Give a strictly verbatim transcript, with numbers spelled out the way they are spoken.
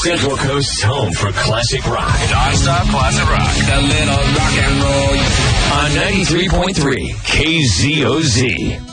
Central Coast's home for classic rock. Non-stop classic rock. A little rock and roll. On ninety-three point three K Z O Z.